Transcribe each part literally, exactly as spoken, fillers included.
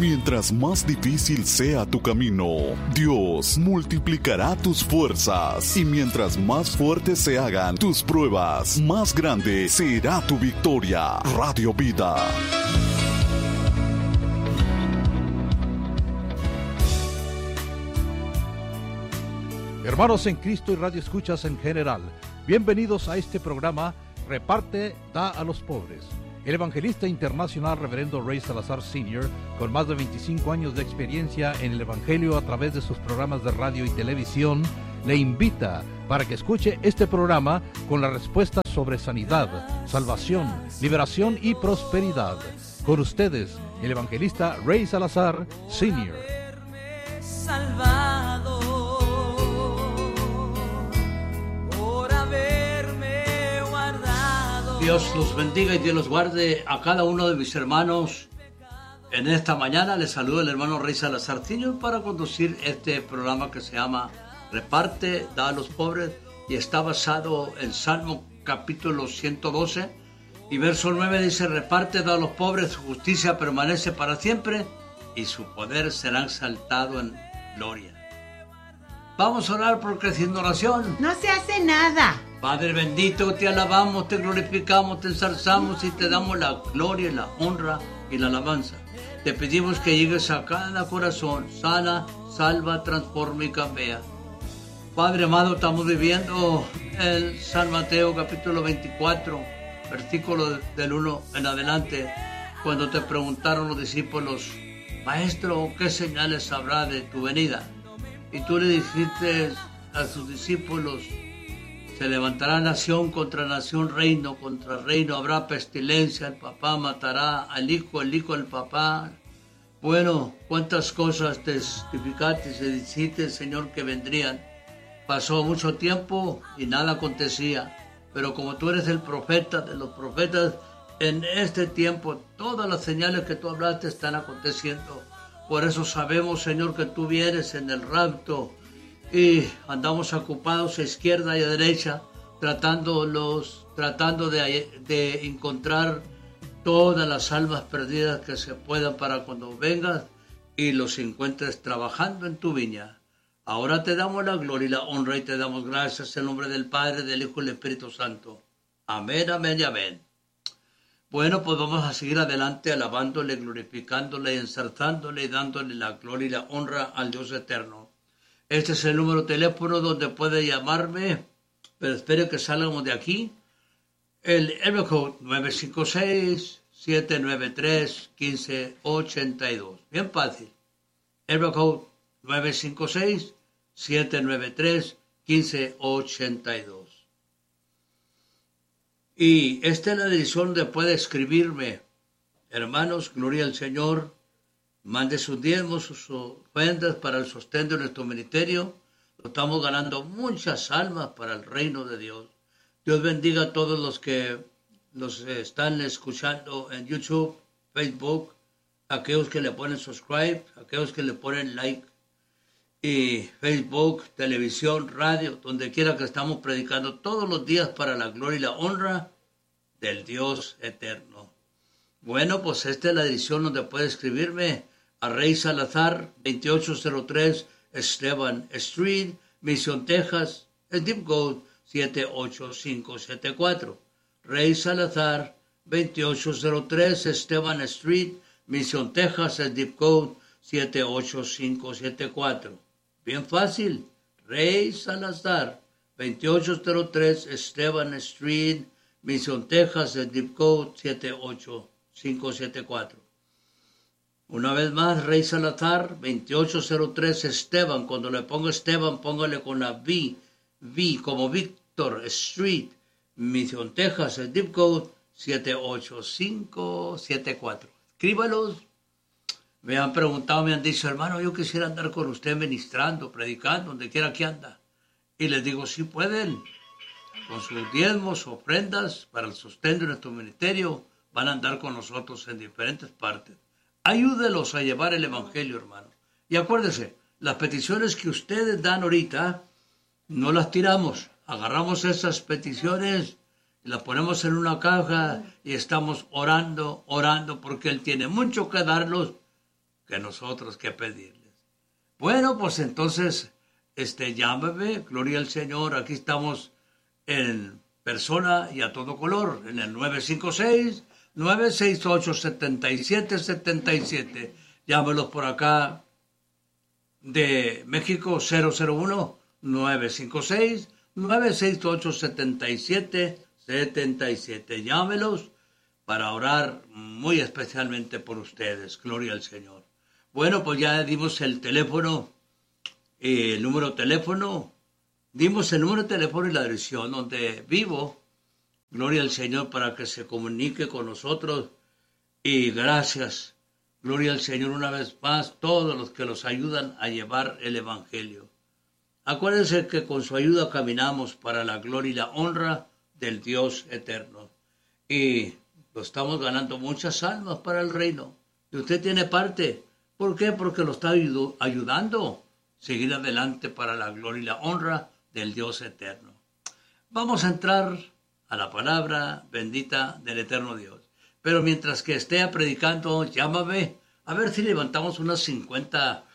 Mientras más difícil sea tu camino, Dios multiplicará tus fuerzas. Y mientras más fuertes se hagan tus pruebas, más grande será tu victoria. Radio Vida. Hermanos en Cristo y Radio Escuchas en general, bienvenidos a este programa Reparte, da a los pobres. El evangelista internacional Reverendo Ray Salazar senior, con más de veinticinco años de experiencia en el Evangelio a través de sus programas de radio y televisión, le invita para que escuche este programa con la respuesta sobre sanidad, salvación, liberación y prosperidad. Con ustedes, el evangelista Ray Salazar senior. Salvado. Dios los bendiga y Dios los guarde a cada uno de mis hermanos. En esta mañana les saluda el hermano Rey Salazar senior para conducir este programa que se llama Reparte, da a los pobres, y está basado en Salmo capítulo ciento doce y verso nueve. Dice: reparte, da a los pobres, su justicia permanece para siempre y su poder será exaltado en gloria. Vamos a orar por creciendo oración. No se hace nada. Padre bendito, te alabamos, te glorificamos, te ensalzamos y te damos la gloria, la honra y la alabanza. Te pedimos que llegues a cada corazón, sana, salva, transforma y cambia. Padre amado, estamos viviendo el San Mateo capítulo veinticuatro, versículo del uno en adelante, cuando te preguntaron los discípulos: Maestro, ¿qué señales habrá de tu venida? Y tú le dijiste a sus discípulos: se levantará nación contra nación, reino contra reino, habrá pestilencia, el papá matará al hijo, el hijo al papá. Bueno, cuántas cosas testificaste y dijiste, Señor, que vendrían. Pasó mucho tiempo y nada acontecía, pero como tú eres el profeta de los profetas, en este tiempo todas las señales que tú hablaste están aconteciendo. Por eso sabemos, Señor, que tú vienes en el rapto y andamos ocupados a izquierda y a derecha, tratando, los, tratando de, de encontrar todas las almas perdidas que se puedan para cuando vengas y los encuentres trabajando en tu viña. Ahora te damos la gloria y la honra y te damos gracias en nombre del Padre, del Hijo y del Espíritu Santo. Amén, amén y amén. Bueno, pues vamos a seguir adelante alabándole, glorificándole, ensalzándole y dándole la gloria y la honra al Dios eterno. Este es el número de teléfono donde puede llamarme, pero espero que salgamos de aquí. El area code nueve cinco seis, siete nueve tres, uno cinco ocho dos. Bien fácil. Area code nueve cinco seis, siete nueve tres, uno cinco ocho dos. Y esta es la dirección donde puede escribirme. Hermanos, gloria al Señor. Mande sus diezmos, sus ofrendas para el sostén de nuestro ministerio. Estamos ganando muchas almas para el reino de Dios. Dios bendiga a todos los que nos están escuchando en YouTube, Facebook, aquellos que le ponen subscribe, aquellos que le ponen like, y Facebook, televisión, radio, donde quiera que estamos predicando todos los días para la gloria y la honra del Dios eterno. Bueno, pues esta es la dirección donde puede escribirme a Rey Salazar, veintiocho cero tres Esteban Street, Mission, Texas, el zip code siete ocho cinco siete cuatro. Rey Salazar, veintiocho cero tres Esteban Street, Mission, Texas, el zip code siete ocho cinco siete cuatro. Bien fácil. Rey Salazar, veintiocho cero tres Esteban Street, Mission, Texas, el zip code siete ocho cinco siete cuatro. Una vez más, Rey Salazar, veintiocho cero tres Esteban. Cuando le pongo Esteban, póngale con la V, V como Víctor Street, Mission, Texas, el zip code siete ocho cinco siete cuatro. Escríbalos. Me han preguntado, me han dicho: hermano, yo quisiera andar con usted ministrando, predicando, donde quiera que anda. Y les digo: sí pueden. Con sus diezmos, ofrendas para el sostén de nuestro ministerio, van a andar con nosotros en diferentes partes. Ayúdelos a llevar el evangelio, hermano. Y acuérdese, las peticiones que ustedes dan ahorita, no las tiramos. Agarramos esas peticiones y las ponemos en una caja y estamos orando, orando, porque Él tiene mucho que darlos que nosotros que pedirles. Bueno, pues entonces, este, llámeme, gloria al Señor, aquí estamos en persona y a todo color, en el nueve cinco seis, nueve seis ocho, siete siete siete siete. Llámelos por acá de México, cero cero uno, nueve cinco seis, nueve seis ocho, siete siete siete siete. Llámelos para orar muy especialmente por ustedes. Gloria al Señor. Bueno, pues ya dimos el teléfono, eh, el número de teléfono, dimos el número de teléfono y la dirección donde vivo. Gloria al Señor para que se comunique con nosotros. Y gracias, gloria al Señor una vez más, todos los que nos ayudan a llevar el Evangelio. Acuérdense que con su ayuda caminamos para la gloria y la honra del Dios eterno. Y lo estamos ganando muchas almas para el reino. Y usted tiene parte. ¿Por qué? Porque lo está ayudando a seguir adelante para la gloria y la honra del Dios eterno. Vamos a entrar a la palabra bendita del eterno Dios. Pero mientras que esté predicando, llámame, a ver si levantamos unas cincuenta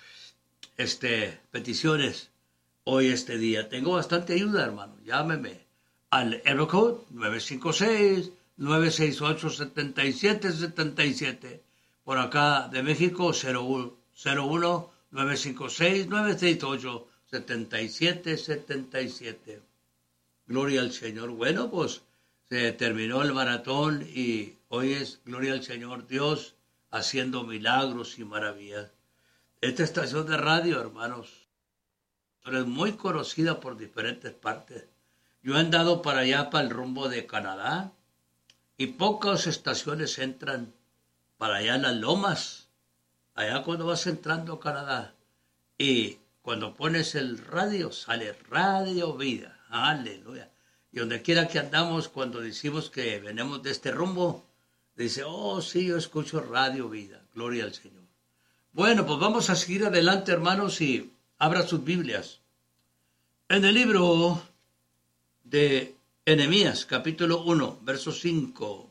este, peticiones hoy este día. Tengo bastante ayuda, hermano. Llámeme al Area Code nueve cinco seis, nueve seis ocho, siete siete siete siete. Por acá de México, cero uno, nueve cinco seis, nueve seis ocho, siete siete siete siete. Gloria al Señor. Bueno, pues se terminó el maratón y hoy es gloria al Señor Dios haciendo milagros y maravillas. Esta estación de radio, hermanos, es muy conocida por diferentes partes. Yo he andado para allá, para el rumbo de Canadá, y pocas estaciones entran para allá en las lomas, allá cuando vas entrando a Canadá. Y cuando pones el radio, sale Radio Vida. Aleluya. Y donde quiera que andamos, cuando decimos que venimos de este rumbo, dice, oh, sí, yo escucho Radio Vida. Gloria al Señor. Bueno, pues vamos a seguir adelante, hermanos, y abra sus Biblias. En el libro de Nehemías, capítulo uno, verso cinco.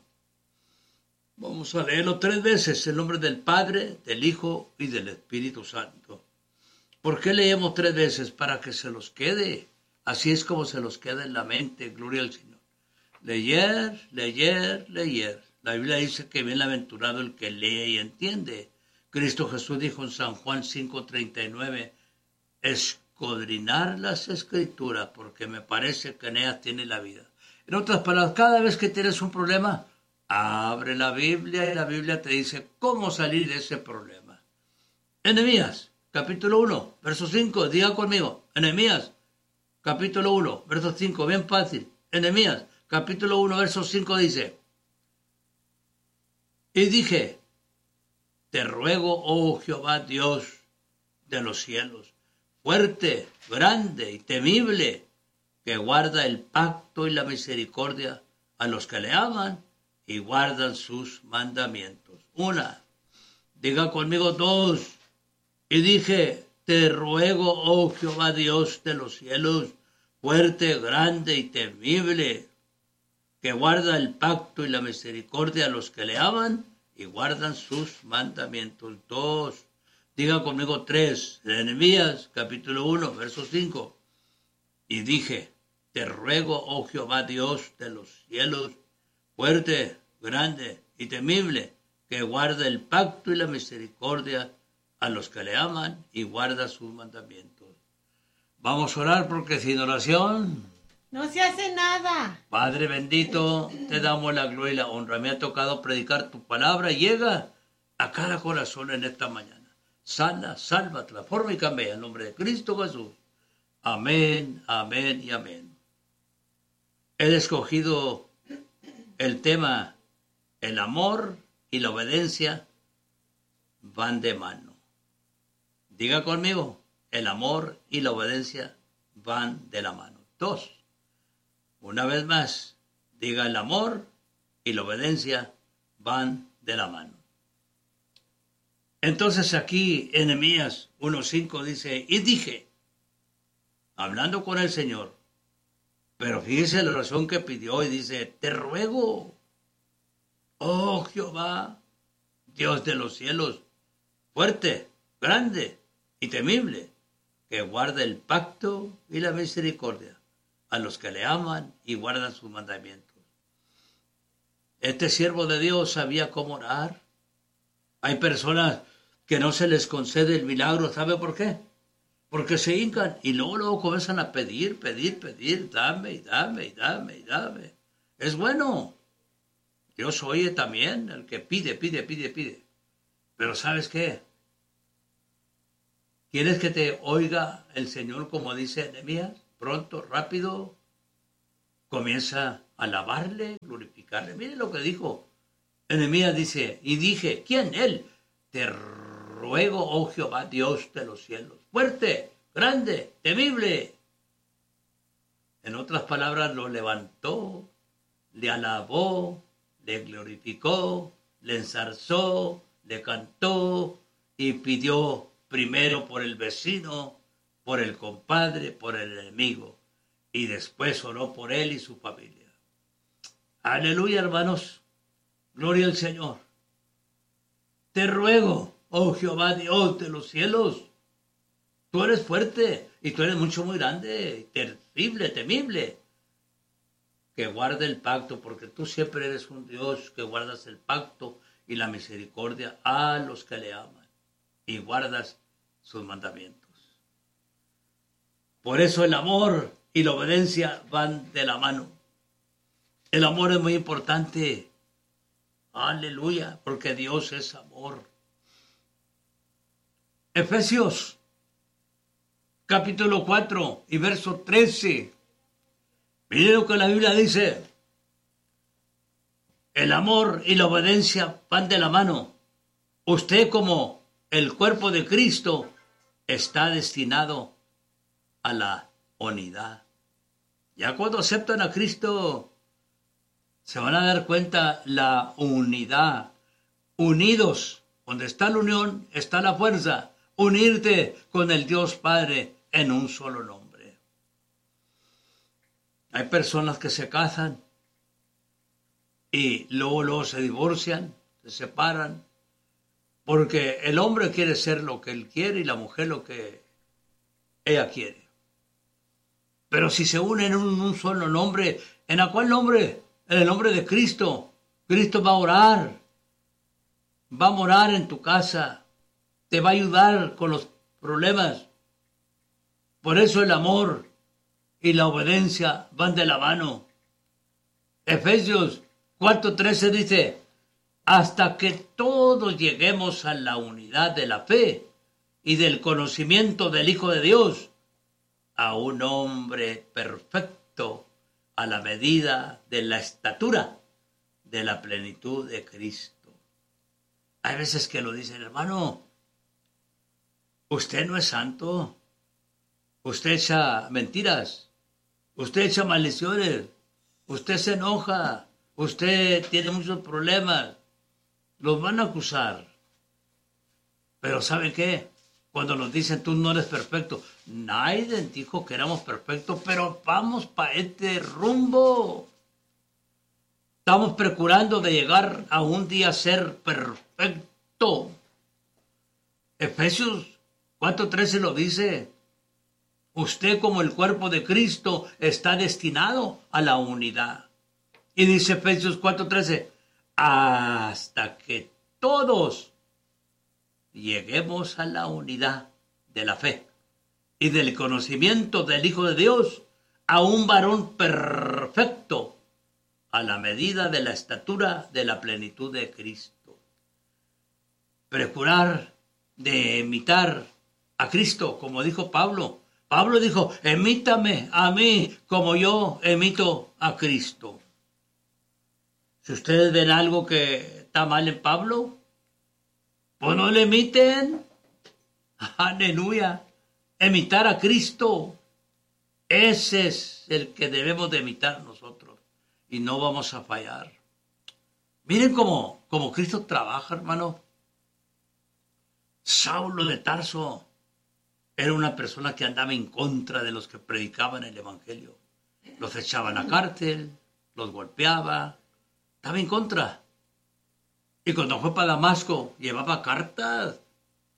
Vamos a leerlo tres veces, en nombre del Padre, del Hijo y del Espíritu Santo. ¿Por qué leemos tres veces? Para que se los quede. Así es como se los queda en la mente, gloria al Señor. Leer, leer, leer. La Biblia dice que bienaventurado el que lee y entiende. Cristo Jesús dijo en San Juan cinco treinta y nueve, escudriñar las Escrituras, porque me parece que en ellas tiene la vida. En otras palabras, cada vez que tienes un problema, abre la Biblia y la Biblia te dice cómo salir de ese problema. Nehemías, capítulo uno, verso cinco, diga conmigo. Nehemías, capítulo uno, verso cinco, bien fácil. Nehemías, capítulo uno, verso cinco dice, y dije, te ruego, oh Jehová Dios de los cielos, fuerte, grande y temible, que guarda el pacto y la misericordia a los que le aman y guardan sus mandamientos. Una, diga conmigo dos, y dije, te ruego, oh Jehová Dios de los cielos, fuerte, grande y temible, que guarda el pacto y la misericordia a los que le aman y guardan sus mandamientos. Dos, diga conmigo tres, Nehemías, capítulo uno, verso cinco, y dije, te ruego, oh Jehová Dios de los cielos, fuerte, grande y temible, que guarda el pacto y la misericordia a los que le aman y guarda sus mandamientos. Vamos a orar porque sin oración no se hace nada. Padre bendito, te damos la gloria y la honra. Me ha tocado predicar tu palabra. Llega a cada corazón en esta mañana. Sana, salva, transforma y cambia en nombre de Cristo Jesús. Amén, amén y amén. He escogido el tema, el amor y la obediencia van de mano. Diga conmigo, el amor y la obediencia van de la mano. Dos, una vez más, diga, el amor y la obediencia van de la mano. Entonces aquí en Nehemías uno cinco dice, y dije, hablando con el Señor, pero fíjese la razón que pidió y dice, te ruego, oh Jehová, Dios de los cielos, fuerte, grande y temible, que guarda el pacto y la misericordia a los que le aman y guardan sus mandamientos. Este siervo de Dios sabía cómo orar. Hay personas que no se les concede el milagro, ¿sabe por qué? Porque se hincan y luego, luego comienzan a pedir, pedir, pedir, dame y dame y dame y dame. Es bueno. Dios oye también el que pide, pide, pide, pide. Pero ¿sabes qué? ¿Quieres que te oiga el Señor como dice Nehemías? Pronto, rápido, comienza a alabarle, glorificarle. Mire lo que dijo. Nehemías dice, y dije, ¿quién? Él. Te ruego, oh Jehová, Dios de los cielos, fuerte, grande, temible. En otras palabras, lo levantó, le alabó, le glorificó, le ensalzó, le cantó y pidió primero por el vecino, por el compadre, por el enemigo, y después oró por él y su familia. Aleluya, hermanos, gloria al Señor. Te ruego, oh Jehová, Dios de los cielos, tú eres fuerte y tú eres mucho, muy grande, terrible, temible, que guarde el pacto, porque tú siempre eres un Dios que guardas el pacto y la misericordia a los que le aman y guardas sus mandamientos. Por eso el amor y la obediencia van de la mano. El amor es muy importante. Aleluya, porque Dios es amor. Efesios, capítulo cuatro y verso trece. Miren lo que la Biblia dice. El amor y la obediencia van de la mano. Usted, como el cuerpo de Cristo, está destinado a la unidad. Ya cuando aceptan a Cristo, se van a dar cuenta la unidad. Unidos, donde está la unión, está la fuerza. Unirte con el Dios Padre en un solo nombre. Hay personas que se casan y luego, luego se divorcian, se separan, porque el hombre quiere ser lo que él quiere y la mujer lo que ella quiere. Pero si se unen en un, un solo nombre, ¿en a cuál nombre? En el nombre de Cristo. Cristo va a orar, va a morar en tu casa, te va a ayudar con los problemas. Por eso el amor y la obediencia van de la mano. Efesios cuatro trece dice, hasta que todos lleguemos a la unidad de la fe y del conocimiento del Hijo de Dios, a un hombre perfecto, a la medida de la estatura de la plenitud de Cristo. Hay veces que lo dicen, hermano, usted no es santo, usted echa mentiras, usted echa maldiciones, usted se enoja, usted tiene muchos problemas, los van a acusar. Pero ¿sabe qué? Cuando nos dicen, tú no eres perfecto, nadie dijo que éramos perfectos, pero vamos para este rumbo. Estamos procurando de llegar a un día a ser perfecto. Efesios cuatro trece lo dice. Usted, como el cuerpo de Cristo, está destinado a la unidad. Y dice Efesios cuatro trece, hasta que todos lleguemos a la unidad de la fe y del conocimiento del Hijo de Dios, a un varón perfecto, a la medida de la estatura de la plenitud de Cristo. Procurar de imitar a Cristo, como dijo Pablo. Pablo dijo, imítame a mí como yo imito a Cristo. Si ustedes ven algo que está mal en Pablo, pues no le imiten. Aleluya. Imitar a Cristo. Ese es el que debemos de imitar nosotros. Y no vamos a fallar. Miren cómo, cómo Cristo trabaja, hermano. Saulo de Tarso era una persona que andaba en contra de los que predicaban el Evangelio. Los echaban a cárcel, los golpeaba. Estaba en contra. Y cuando fue para Damasco, llevaba cartas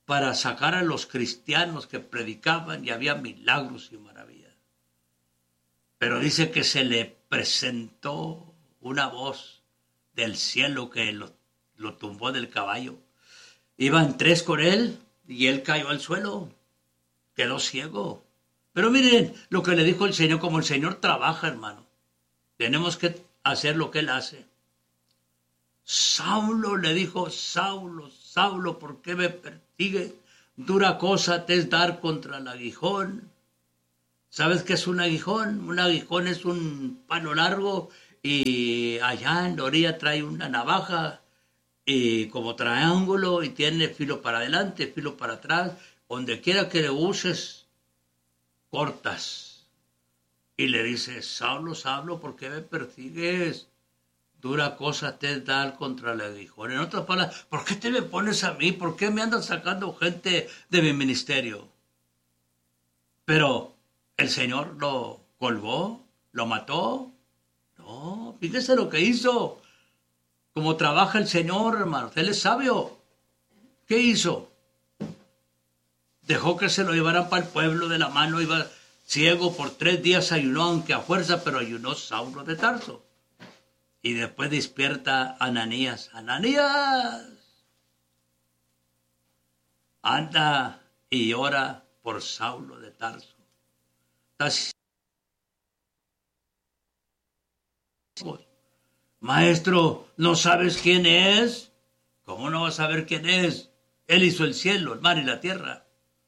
para sacar a los cristianos que predicaban y había milagros y maravillas. Pero dice que se le presentó una voz del cielo que lo, lo tumbó del caballo. Iban tres con él y él cayó al suelo, quedó ciego. Pero miren lo que le dijo el Señor, como el Señor trabaja, hermano. Tenemos que hacer lo que Él hace. Saulo, le dijo, Saulo, Saulo, ¿por qué me persigues? Dura cosa te es dar contra el aguijón. ¿Sabes qué es un aguijón? Un aguijón es un palo largo y allá en la orilla trae una navaja y como triángulo y tiene filo para adelante, filo para atrás. Donde quiera que le uses, cortas. Y le dice, Saulo, Saulo, ¿por qué me persigues? Dura cosa te es dar contra el aguijón. En otras palabras, ¿por qué te me pones a mí? ¿Por qué me andas sacando gente de mi ministerio? Pero el Señor lo colgó, lo mató. No, fíjese lo que hizo. Como trabaja el Señor, hermano. Él es sabio. ¿Qué hizo? Dejó que se lo llevaran para el pueblo de la mano. Iba ciego por tres días, ayunó, aunque a fuerza, pero ayunó Saulo de Tarso. Y después despierta Ananías. ¡Ananías! Anda y ora por Saulo de Tarso. Maestro, ¿no sabes quién es? ¿Cómo no vas a saber quién es? Él hizo el cielo, el mar y la tierra.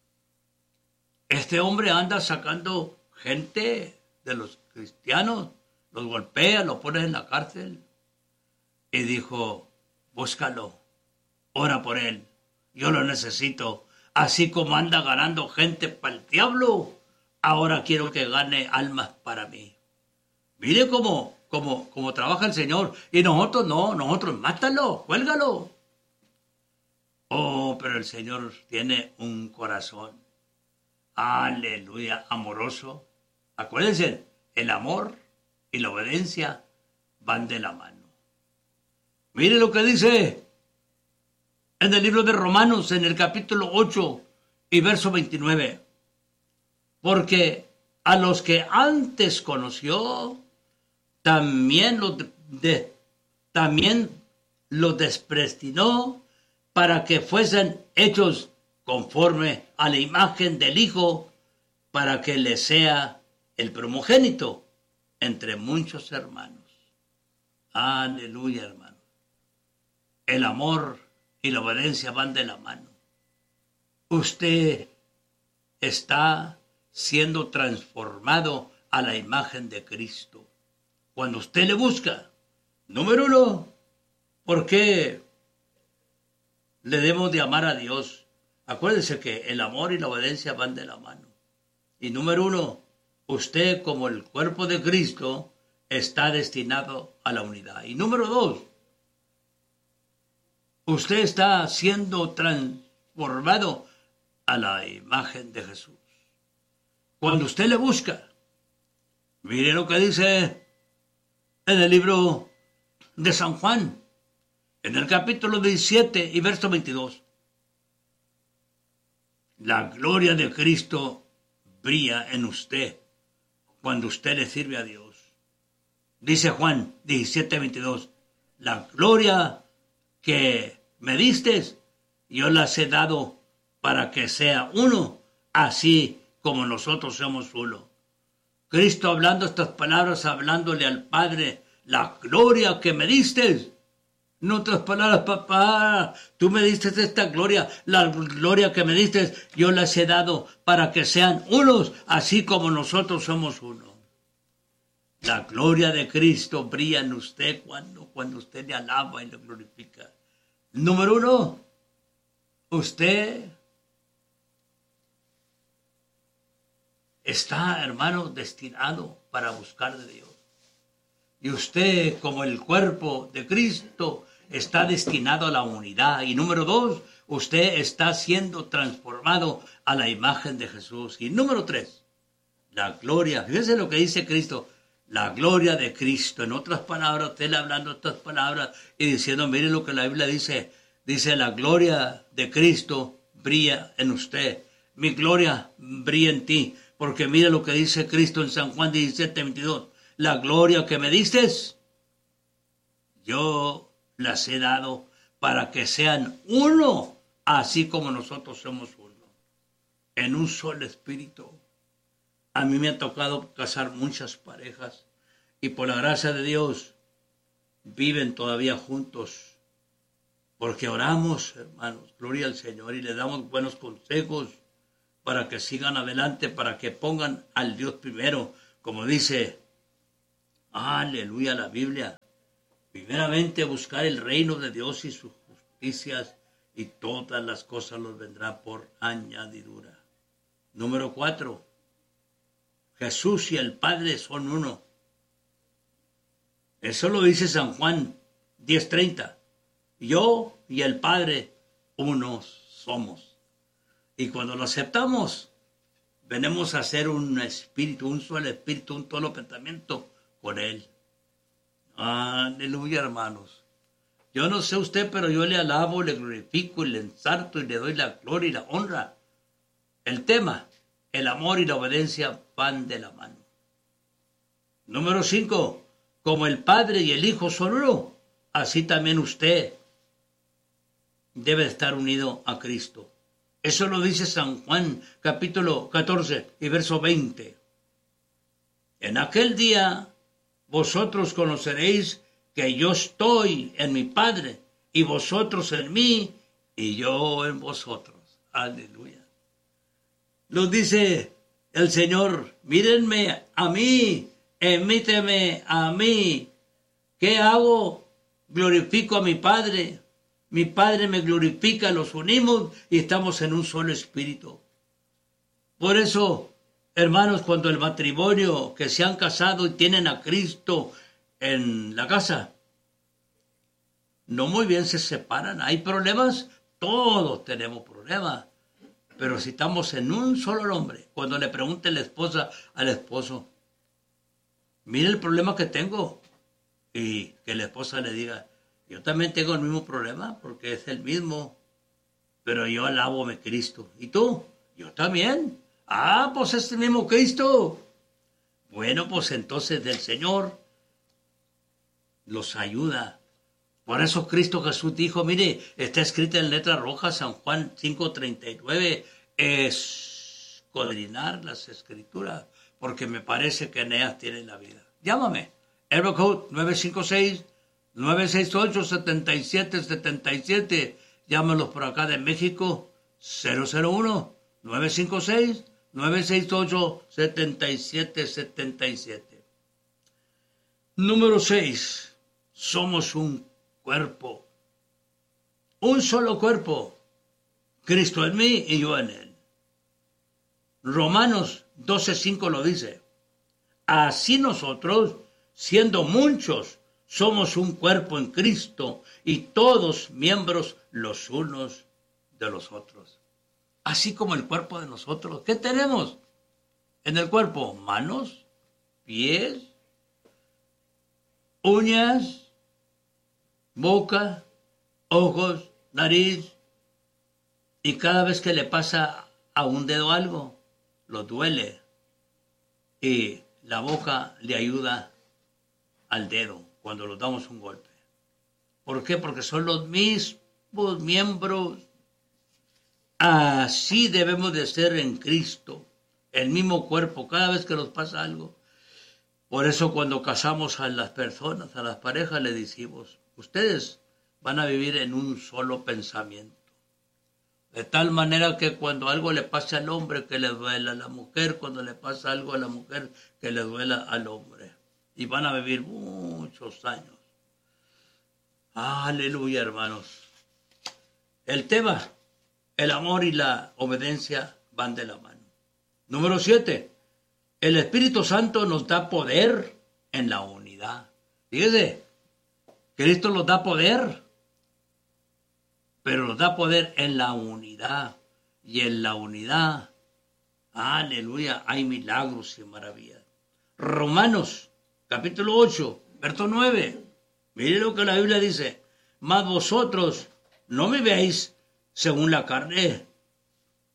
Este hombre anda sacando gente de los cristianos, los golpea, los pone en la cárcel. Y dijo, búscalo, ora por él, yo lo necesito. Así como anda ganando gente para el diablo, ahora quiero que gane almas para mí. Mire cómo, cómo, cómo trabaja el Señor. Y nosotros no, nosotros mátalo, cuélgalo. Oh, pero el Señor tiene un corazón, aleluya, amoroso. Acuérdense, el amor y la obediencia van de la mano. Mire lo que dice en el libro de Romanos, en el capítulo ocho y verso veintinueve. Porque a los que antes conoció, también los, de, de, también los desprestinó para que fuesen hechos conforme a la imagen del Hijo, para que le sea el primogénito entre muchos hermanos. Aleluya, hermano. El amor y la obediencia van de la mano. Usted está siendo transformado a la imagen de Cristo. Cuando usted le busca, número uno, ¿por qué le debemos de amar a Dios? Acuérdese que el amor y la obediencia van de la mano. Y número uno, usted como el cuerpo de Cristo está destinado a la unidad. Y número dos, usted está siendo transformado a la imagen de Jesús. Cuando usted le busca, mire lo que dice en el libro de San Juan, en el capítulo diecisiete y verso veintidós. La gloria de Cristo brilla en usted cuando usted le sirve a Dios. Dice Juan diecisiete veintidós, la gloria que me diste, yo las he dado para que sea uno, así como nosotros somos uno. Cristo hablando estas palabras, hablándole al Padre, la gloria que me diste. En otras palabras, papá, tú me diste esta gloria, la gloria que me diste, yo las he dado para que sean unos, así como nosotros somos uno. La gloria de Cristo brilla en usted cuando, cuando usted le alaba y le glorifica. Número uno, usted está, hermano, destinado para buscar de Dios. Y usted, como el cuerpo de Cristo, está destinado a la unidad. Y número dos, usted está siendo transformado a la imagen de Jesús. Y número tres, la gloria. Fíjense lo que dice Cristo. La gloria de Cristo. En otras palabras, usted le hablando estas palabras y diciendo, mire lo que la Biblia dice. Dice, la gloria de Cristo brilla en usted. Mi gloria brilla en ti. Porque mira lo que dice Cristo en San Juan diecisiete, veintidós. La gloria que me diste, yo las he dado para que sean uno, así como nosotros somos uno. En un solo espíritu. A mí me ha tocado casar muchas parejas y por la gracia de Dios viven todavía juntos. Porque oramos, hermanos, gloria al Señor, y le damos buenos consejos para que sigan adelante, para que pongan al Dios primero, como dice, aleluya, la Biblia. Primeramente buscar el reino de Dios y sus justicias, y todas las cosas los vendrá por añadidura. Número cuatro, Jesús y el Padre son uno. Eso lo dice San Juan diez treinta. Yo y el Padre unos somos. Y cuando lo aceptamos, venimos a ser un espíritu, un solo espíritu, un solo pensamiento con Él. Aleluya, hermanos. Yo no sé usted, pero yo le alabo, le glorifico y le ensarto y le doy la gloria y la honra. El tema, el amor y la obediencia van de la mano. Número cinco, como el Padre y el Hijo son uno, así también usted debe estar unido a Cristo. Eso lo dice San Juan, capítulo catorce y verso veinte. En aquel día vosotros conoceréis que yo estoy en mi Padre, y vosotros en mí, y yo en vosotros. Aleluya. Lo dice el Señor, mírenme a mí, emíteme a mí. ¿Qué hago? Glorifico a mi Padre. Mi Padre me glorifica, los unimos y estamos en un solo espíritu. Por eso, hermanos, cuando el matrimonio que se han casado y tienen a Cristo en la casa, no muy bien se separan. ¿Hay problemas? Todos tenemos problemas. Pero si estamos en un solo hombre, cuando le pregunte la esposa al esposo, mire el problema que tengo, y que la esposa le diga, yo también tengo el mismo problema, porque es el mismo, pero yo alabo a mi Cristo. ¿Y tú? Yo también. Ah, pues es el mismo Cristo. Bueno, pues entonces del Señor los ayuda. Por eso Cristo Jesús dijo, mire, está escrito en letra roja, San Juan cinco treinta y nueve, escudriñar las Escrituras, porque me parece que en ellas tiene la vida. Llámame, Area Code nueve cinco seis, nueve seis ocho, siete siete siete siete. Llámalos por acá de México, cero cero uno, nueve cinco seis, nueve seis ocho, siete siete siete siete. Número seis. Somos un cuerpo. Un solo cuerpo. Cristo en mí y yo en Él. Romanos doce cinco lo dice. Así nosotros, siendo muchos, somos un cuerpo en Cristo y todos miembros los unos de los otros. Así como el cuerpo de nosotros. ¿Qué tenemos en el cuerpo? Manos, pies, uñas, boca, ojos, nariz. Y cada vez que le pasa a un dedo algo, lo duele. Y la boca le ayuda al dedo cuando le damos un golpe. ¿Por qué? Porque son los mismos miembros. Así debemos de ser en Cristo, el mismo cuerpo, cada vez que nos pasa algo. Por eso cuando casamos a las personas, a las parejas, le decimos, ustedes van a vivir en un solo pensamiento. De tal manera que cuando algo le pase al hombre, que le duela a la mujer, cuando le pasa algo a la mujer, que le duela al hombre. Y van a vivir muchos años. Aleluya, hermanos. El tema, el amor y la obediencia van de la mano. Número siete. El Espíritu Santo nos da poder en la unidad. Fíjese, Cristo nos da poder, pero nos da poder en la unidad. Y en la unidad, aleluya, hay milagros y maravillas. Romanos, capítulo ocho, verso nueve. Mire lo que la Biblia dice. Mas vosotros no me veis según la carne,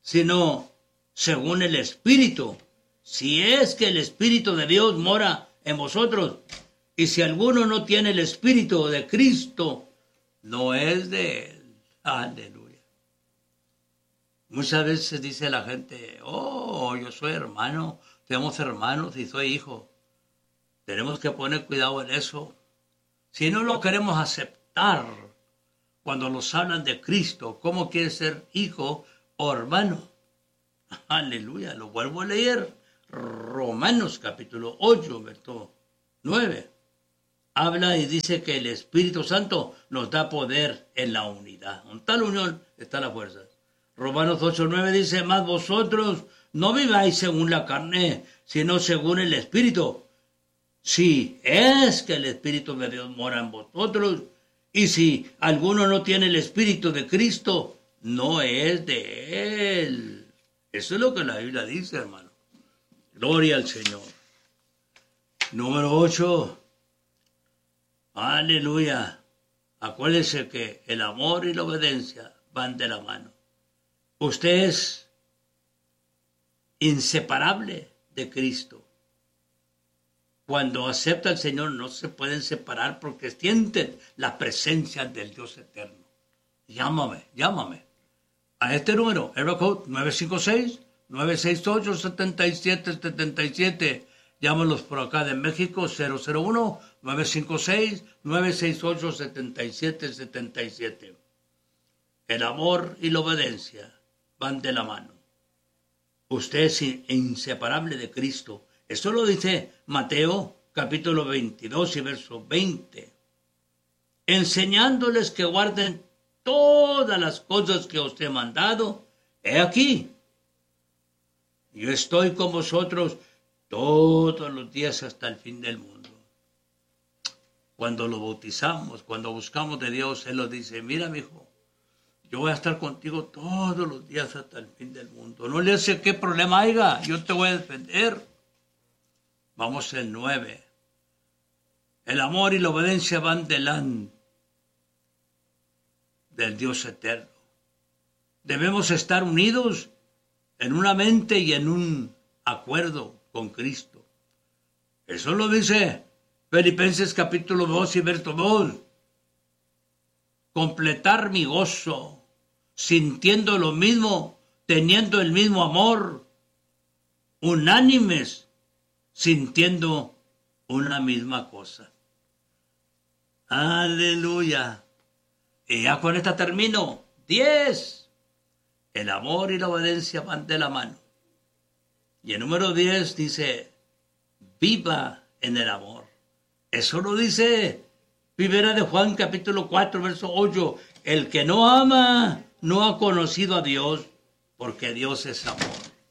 sino según el Espíritu. Si es que el Espíritu de Dios mora en vosotros, y si alguno no tiene el Espíritu de Cristo, no es de él. Aleluya. Muchas veces dice la gente, oh, yo soy hermano, tenemos hermanos y soy hijo. Tenemos que poner cuidado en eso. Si no lo queremos aceptar, cuando nos hablan de Cristo, ¿cómo quiere ser hijo o hermano? Aleluya, lo vuelvo a leer. Romanos capítulo ocho, verso nueve. Habla y dice que el Espíritu Santo nos da poder en la unidad. En tal unión está la fuerza. Romanos ocho nueve dice, mas vosotros no viváis según la carne, sino según el Espíritu. Si es que el Espíritu de Dios mora en vosotros, y si alguno no tiene el Espíritu de Cristo, no es de él. Eso es lo que la Biblia dice, hermano. Gloria al Señor. Número ocho. Aleluya. Acuérdese que el amor y la obediencia van de la mano. Usted es inseparable de Cristo. Cuando acepta al Señor no se pueden separar porque sienten la presencia del Dios eterno. Llámame, llámame. A este número, Area Code nueve cinco seis, nueve seis ocho, siete siete siete siete. Llámalos por acá de México, cero cero uno, nueve cinco seis, nueve seis ocho, siete siete siete siete. El amor y la obediencia van de la mano. Usted es inseparable de Cristo. Eso lo dice Mateo capítulo veintidós y verso veinte. Enseñándoles que guarden todas las cosas que os he mandado. He aquí, yo estoy con vosotros todos los días hasta el fin del mundo. Cuando lo bautizamos, cuando buscamos de Dios, Él nos dice, mira, mi hijo, yo voy a estar contigo todos los días hasta el fin del mundo. No le hace qué problema haya, yo te voy a defender. Vamos al nueve. El amor y la obediencia van delante del Dios eterno. Debemos estar unidos en una mente y en un acuerdo con Cristo. Eso lo dice Filipenses capítulo dos y verso dos. Completar mi gozo, sintiendo lo mismo, teniendo el mismo amor, unánimes, sintiendo una misma cosa. Aleluya. Y ya con esta termino. diez. El amor y la obediencia van de la mano. Y el número diez dice, viva en el amor. Eso lo dice Primera de Juan capítulo cuatro, verso ocho. El que no ama no ha conocido a Dios, porque Dios es amor.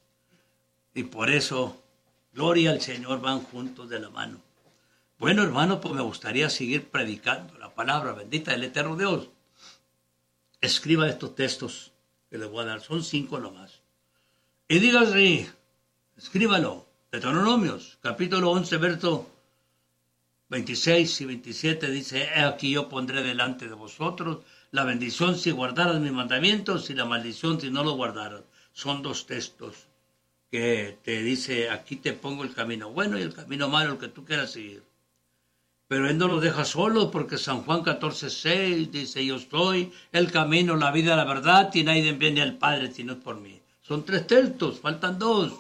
Y por eso, gloria al Señor, van juntos de la mano. Bueno, hermano, pues me gustaría seguir predicando la palabra bendita del eterno Dios. Escriba estos textos que les voy a dar. Son cinco nomás. Y dígase, escríbalo. Deuteronomios, capítulo once, verso veintiséis y veintisiete, dice, he aquí yo pondré delante de vosotros la bendición si guardaras mis mandamientos y la maldición si no los guardaras. Son dos textos que te dice, aquí te pongo el camino bueno y el camino malo, el que tú quieras seguir. Pero Él no los deja solos, porque San Juan catorce, seis dice, yo soy el camino, la vida, la verdad, y nadie viene al Padre si no es por mí. Son tres textos, faltan dos.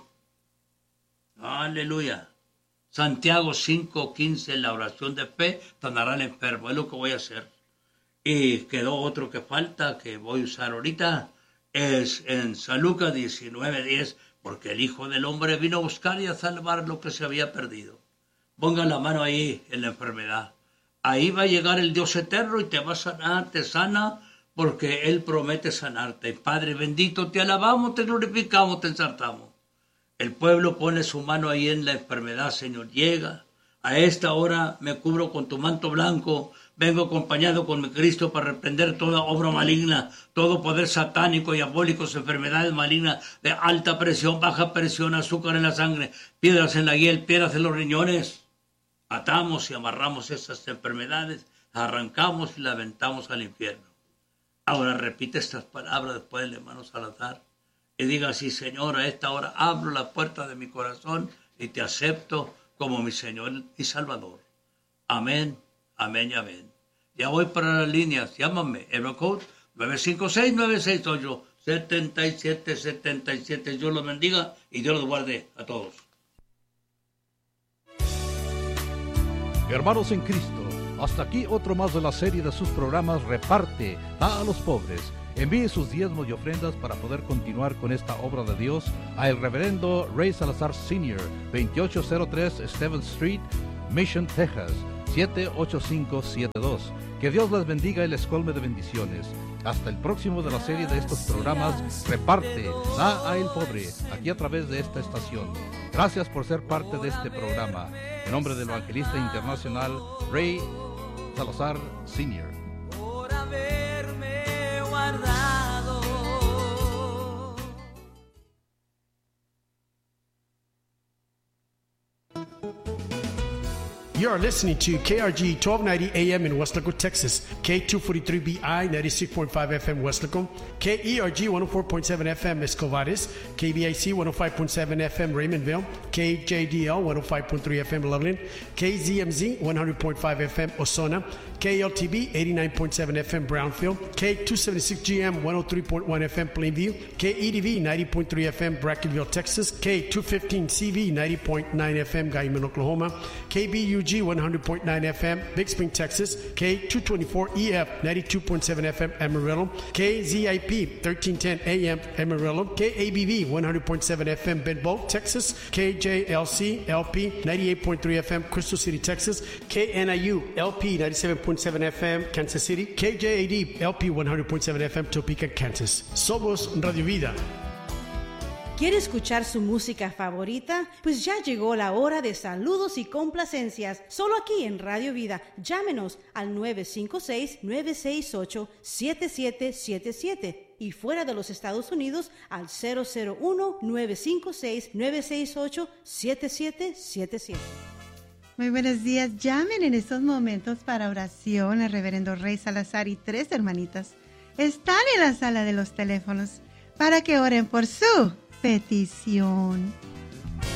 Aleluya. Santiago cinco, quince, la oración de fe sanará al enfermo. Es lo que voy a hacer. Y quedó otro que falta, que voy a usar ahorita, es en San Lucas diecinueve, diez, porque el Hijo del Hombre vino a buscar y a salvar lo que se había perdido. Pongan la mano ahí en la enfermedad. Ahí va a llegar el Dios eterno y te va a sanar, te sana, porque Él promete sanarte. Padre bendito, te alabamos, te glorificamos, te exaltamos. El pueblo pone su mano ahí en la enfermedad, Señor. Llega. A esta hora me cubro con tu manto blanco. Vengo acompañado con mi Cristo para reprender toda obra maligna, todo poder satánico y diabólico, enfermedades malignas de alta presión, baja presión, azúcar en la sangre, piedras en la hiel, piedras en los riñones. Atamos y amarramos esas enfermedades, arrancamos y las aventamos al infierno. Ahora repite estas palabras después del hermano Salazar. y diga, sí, Señor, a esta hora abro la puerta de mi corazón y te acepto como mi Señor y Salvador. Amén, amén y amén. Ya voy para las líneas. Llámame. El code nueve cinco seis, nueve seis ocho, siete siete siete siete. Dios los bendiga y Dios los guarde a todos. Hermanos en Cristo, hasta aquí otro más de la serie de sus programas Reparte, da a los pobres. Envíe sus diezmos y ofrendas para poder continuar con esta obra de Dios a el reverendo Ray Salazar senior, veintiocho cero tres Stevens Street, Mission, Texas, siete ocho cinco siete dos. Que Dios les bendiga y les colme de bendiciones. Hasta el próximo de la serie de estos programas Reparte, da a el pobre, aquí a través de esta estación. Gracias por ser parte de este programa. En nombre del evangelista internacional Ray Salazar senior. Por haberme guardado. You are listening to K R G twelve ninety A M in Westlaco, Texas, K two forty-three B I ninety-six point five F M Westlaco, K E R G one oh four point seven F M Escovares, K B I C one oh five point seven F M Raymondville, K J D L one oh five point three F M Loveland, K Z M Z one hundred point five F M Osona, K L T B eighty-nine point seven F M Brownfield, K two seventy-six G M one oh three point one F M Plainview, K E D V ninety point three F M Brackenville, Texas, K two fifteen C V ninety point nine F M Guyman, Oklahoma, K B U G one hundred point nine F M Big Spring, Texas, K two twenty-four E F ninety-two point seven F M Amarillo, K Z I P thirteen ten A M Amarillo, K A B V one hundred point seven F M Benbow, Texas, K J L C L P ninety-eight point three F M Crystal City, Texas, K N I U L P ninety-seven point seven F M Kansas City, K J A D L P one hundred point seven F M Topeka, Kansas. Somos Radio Vida. ¿Quiere escuchar su música favorita? Pues ya llegó la hora de saludos y complacencias, solo aquí en Radio Vida. Llámenos al nueve cinco seis, nueve seis ocho, siete siete siete siete y fuera de los Estados Unidos al cero cero uno, nueve cinco seis, nueve seis ocho, siete siete siete siete. Muy buenos días. Llamen en estos momentos para oración. El reverendo Ray Salazar y tres hermanitas están en la sala de los teléfonos para que oren por su petición.